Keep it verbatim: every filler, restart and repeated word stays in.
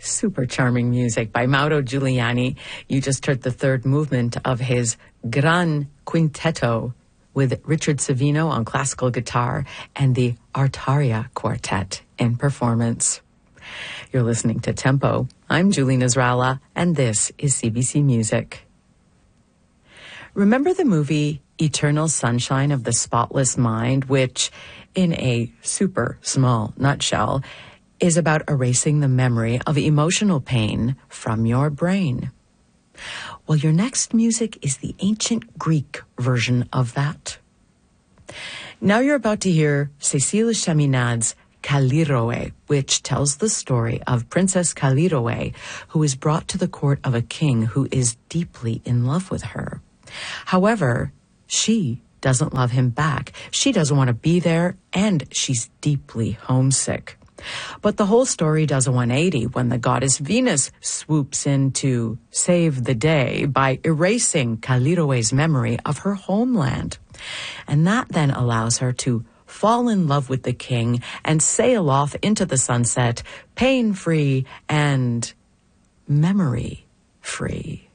Super charming music by Mauro Giuliani. You just heard the third movement of his Gran Quintetto with Richard Savino on classical guitar and the Artaria Quartet in performance. You're listening to Tempo. I'm Julie Nasrallah, and this is C B C Music. Remember the movie Eternal Sunshine of the Spotless Mind, which, in a super small nutshell, is about erasing the memory of emotional pain from your brain? Well, your next music is the ancient Greek version of that. Now you're about to hear Cécile Chaminade's Kaliroe, which tells the story of Princess Kaliroe, who is brought to the court of a king who is deeply in love with her. However, she doesn't love him back. She doesn't want to be there, and she's deeply homesick. But the whole story does a one eighty when the goddess Venus swoops in to save the day by erasing Kaliroe's memory of her homeland. And that then allows her to fall in love with the king and sail off into the sunset, pain-free and memory-free.